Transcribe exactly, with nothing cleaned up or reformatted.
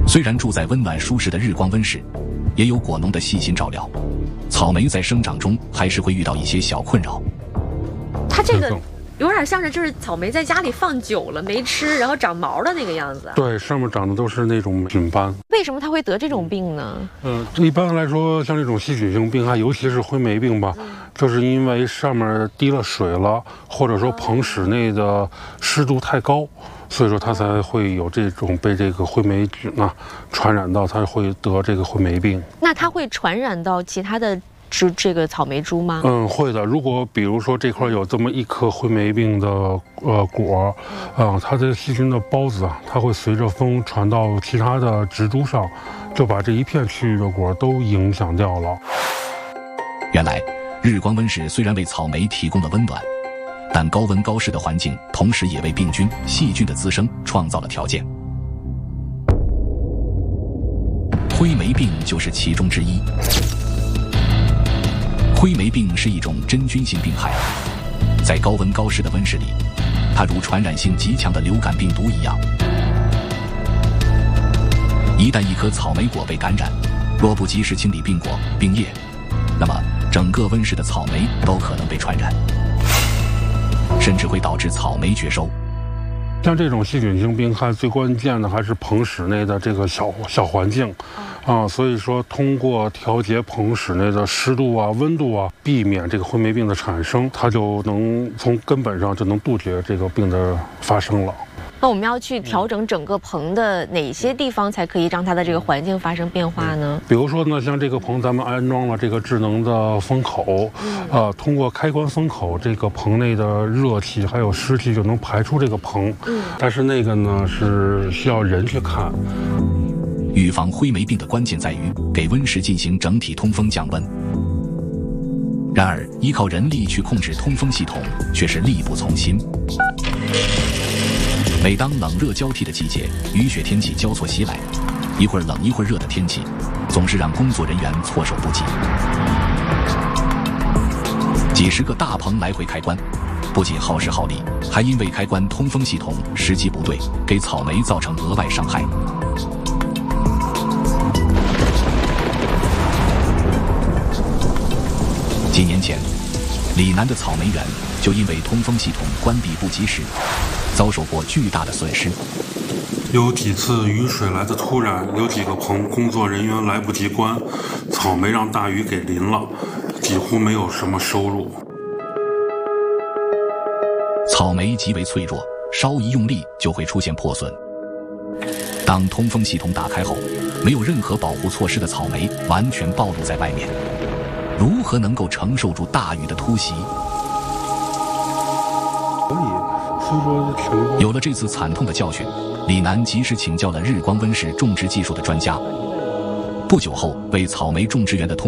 虽然住在温暖舒适的日光温室，也有果农的细心照料，草莓在生长中还是会遇到一些小困扰。 它这个有点像是就是草莓在家里放久了没吃，然后长毛的那个样子。 对，上面长的都是那种菌斑。 为什么它会得这种病呢？ 嗯、呃，一般来说，像这种细菌性病害，尤其是灰霉病吧，嗯、就是因为上面滴了水了，或者说棚室内的湿度太高。所以说它才会有这种被这个灰霉菌啊传染到，它会得这个灰霉病。 那它会传染到其他的这这个草莓株吗？ 嗯，会的。如果比如说这块有这么一颗灰霉病的呃果，啊、呃，它的细菌的孢子啊，它会随着风传到其他的植株上，就把这一片区域的果都影响掉了。 原来日光温室虽然为草莓提供了温暖，但高温高湿的环境同时也为病菌、细菌的滋生创造了条件。灰霉病就是其中之一。灰霉病是一种真菌性病害，在高温高湿的温室里，它如传染性极强的流感病毒一样。一旦一颗草莓果被感染，若不及时清理病果、病叶，那么整个温室的草莓都可能被传染，甚至会导致草莓绝收。 像这种细菌性病害，最关键的还是棚室内的这个小小环境，啊，所以说通过调节棚室内的湿度啊、温度啊，避免这个灰霉病的产生，它就能从根本上就能杜绝这个病的发生了。 那我们要去调整整个棚的哪些地方，才可以让它的这个环境发生变化呢？ 比如说呢，像这个棚，咱们安装了这个智能的风口，嗯、呃，通过开关风口，这个棚内的热气还有湿气就能排出这个棚。嗯，但是那个呢是需要人去看。 预防灰霉病的关键在于给温室进行整体通风降温。然而，依靠人力去控制通风系统却是力不从心。每当冷热交替的季节，雨雪天气交错袭来，一会儿冷一会儿热的天气，总是让工作人员措手不及。几十个大棚来回开关，不仅耗时耗力，还因为开关通风系统时机不对，给草莓造成额外伤害。几年前，李楠的草莓园就因为通风系统关闭不及时，遭受过巨大的损失。 有几次雨水来得突然，有几个棚工作人员来不及关，草莓让大雨给淋了，几乎没有什么收入。 草莓极为脆弱，稍一用力就会出现破损。当通风系统打开后，没有任何保护措施的草莓完全暴露在外面，如何能够承受住大雨的突袭？有了这次惨痛的教训，李楠及时请教了日光温室种植技术的专家。不久后，为草莓种植园的通